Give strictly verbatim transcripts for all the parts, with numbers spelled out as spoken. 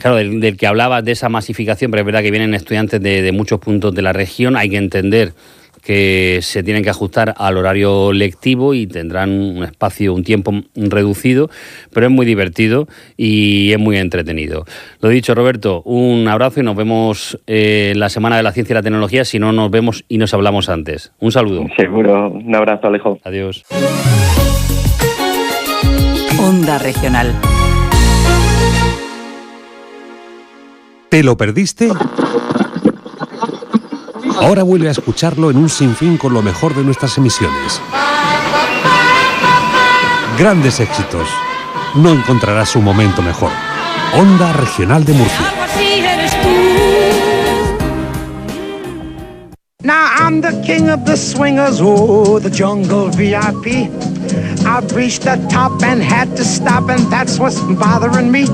claro, del, del que hablabas, de esa masificación, pero es verdad que vienen estudiantes de, de muchos puntos de la región, hay que entender que se tienen que ajustar al horario lectivo y tendrán un espacio, un tiempo reducido, pero es muy divertido y es muy entretenido. Lo dicho, Roberto, un abrazo y nos vemos eh, en la Semana de la Ciencia y la Tecnología, si no nos vemos y nos hablamos antes. Un saludo. Seguro, un abrazo, Alejo. Adiós. Onda Regional. ¿Te lo perdiste? Ahora vuelve a escucharlo en un sinfín con lo mejor de nuestras emisiones. Grandes éxitos. No encontrarás un momento mejor. Onda Regional de Murcia. Now I'm the king of the swingers, oh, the jungle V I P. I've reached the top and had to stop, and that's what's bothering me.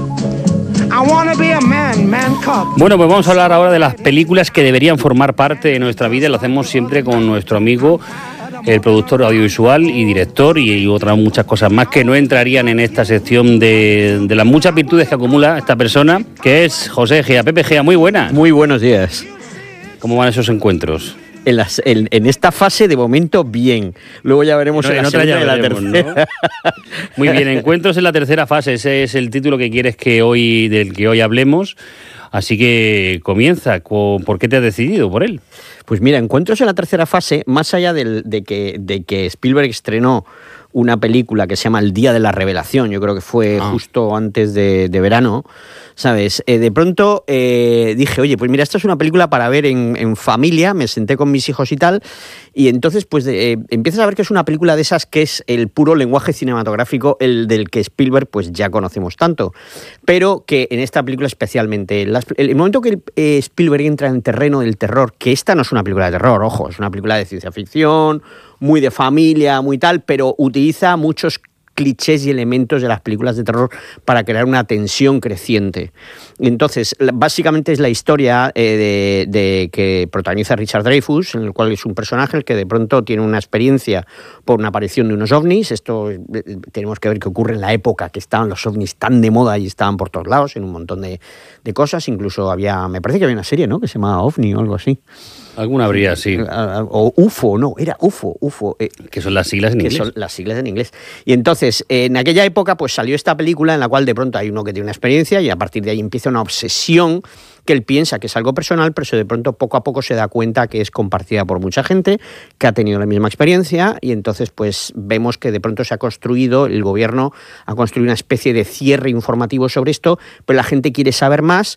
I wanna be a man, man cub. Bueno, pues vamos a hablar ahora de las películas que deberían formar parte de nuestra vida. Lo hacemos siempre con nuestro amigo, el productor audiovisual y director, y otras muchas cosas más que no entrarían en esta sección de, de las muchas virtudes que acumula esta persona, que es José Gea. Pepe Gea, muy buena. Muy buenos días. ¿Cómo van esos encuentros? En, las, en, en esta fase, de momento, bien. Luego ya veremos no, en la segunda y la tercera. ¿No? Muy bien, encuentros en la tercera fase. Ese es el título que quieres que hoy del que hoy hablemos. Así que comienza. ¿Por qué te has decidido por él? Pues mira, encuentros en la tercera fase, más allá del, de, que, de que Spielberg estrenó una película que se llama El Día de la Revelación, yo creo que fue ah. justo antes de, de verano, ¿sabes? Eh, de pronto eh, dije, oye, pues mira, esta es una película para ver en, en familia, me senté con mis hijos y tal, y entonces pues eh, empiezas a ver que es una película de esas que es el puro lenguaje cinematográfico, el del que Spielberg pues ya conocemos tanto, pero que en esta película especialmente, las, el, el momento que eh, Spielberg entra en el terreno del terror, que esta no es una película de terror, ojo, es una película de ciencia ficción, muy de familia, muy tal, pero utiliza muchos clichés y elementos de las películas de terror para crear una tensión creciente. Entonces, básicamente es la historia eh, de, de que protagoniza Richard Dreyfuss, en el cual es un personaje el que de pronto tiene una experiencia por una aparición de unos ovnis. Esto eh, tenemos que ver que ocurre en la época que estaban los ovnis tan de moda y estaban por todos lados, en un montón de, de cosas. Incluso había, me parece que había una serie, ¿no?, que se llamaba OVNI o algo así. Alguna habría, sí. O U F O, no, era U F O, U F O. Eh, que son las siglas en que inglés. Son las siglas en inglés. Y entonces, eh, en aquella época, pues salió esta película en la cual de pronto hay uno que tiene una experiencia y a partir de ahí empieza una obsesión que él piensa que es algo personal, pero de pronto poco a poco se da cuenta que es compartida por mucha gente que ha tenido la misma experiencia, y entonces pues vemos que de pronto se ha construido, el gobierno ha construido una especie de cierre informativo sobre esto, pero la gente quiere saber más.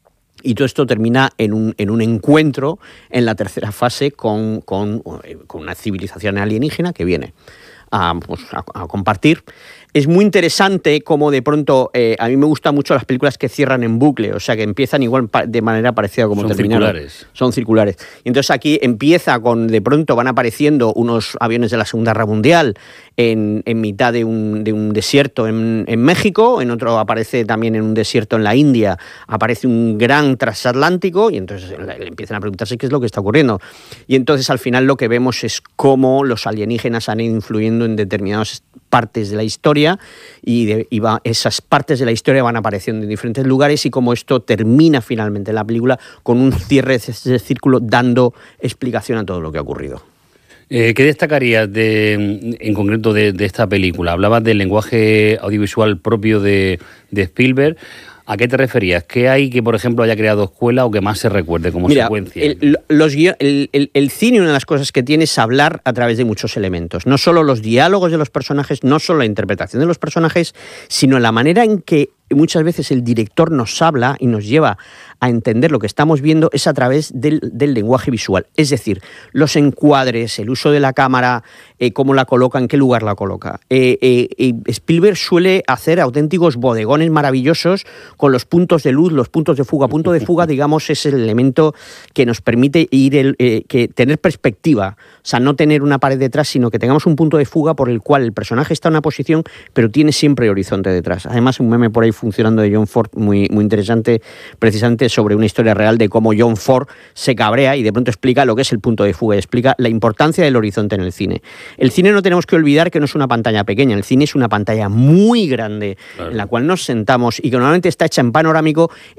Y todo esto termina en un, en un encuentro en la tercera fase con, con, con una civilización alienígena que viene a, pues, a, a compartir. Es muy interesante cómo de pronto, eh, a mí me gustan mucho las películas que cierran en bucle, o sea, que empiezan igual de manera parecida como Son terminaron. Circulares. Son circulares. Y entonces aquí empieza con, de pronto van apareciendo unos aviones de la Segunda Guerra Mundial en, en mitad de un, de un desierto en, en México, en otro aparece también en un desierto en la India, aparece un gran transatlántico, y entonces le empiezan a preguntarse qué es lo que está ocurriendo. Y entonces al final lo que vemos es cómo los alienígenas han ido influyendo en determinadas partes de la historia, y, de, y va, esas partes de la historia van apareciendo en diferentes lugares, y cómo esto termina finalmente en la película con un cierre de ese círculo dando explicación a todo lo que ha ocurrido. Eh, ¿Qué destacarías de, en concreto de, de esta película? Hablabas del lenguaje audiovisual propio de, de Spielberg. ¿A qué te referías? ¿Qué hay que, por ejemplo, haya creado escuela o que más se recuerde como Mira, secuencia? El, los guio- el, el, el cine, una de las cosas que tiene es hablar a través de muchos elementos. No solo los diálogos de los personajes, no solo la interpretación de los personajes, sino la manera en que muchas veces el director nos habla y nos lleva a entender lo que estamos viendo es a través del, del lenguaje visual. Es decir, los encuadres, el uso de la cámara, eh, cómo la coloca, en qué lugar la coloca. Eh, eh, eh, Spielberg suele hacer auténticos bodegones maravillosos con los puntos de luz, los puntos de fuga. Punto de fuga, digamos, es el elemento que nos permite ir el, eh, que tener perspectiva. O sea, no tener una pared detrás, sino que tengamos un punto de fuga por el cual el personaje está en una posición, pero tiene siempre horizonte detrás. Además, un meme por ahí funcionando de John Ford muy, muy interesante, precisamente sobre una historia real de cómo John Ford se cabrea y de pronto explica lo que es el punto de fuga, y explica la importancia del horizonte en el cine. El cine, no tenemos que olvidar que no es una pantalla pequeña, el cine es una pantalla muy grande, claro, en la cual nos sentamos y que normalmente está hecha en panorámico,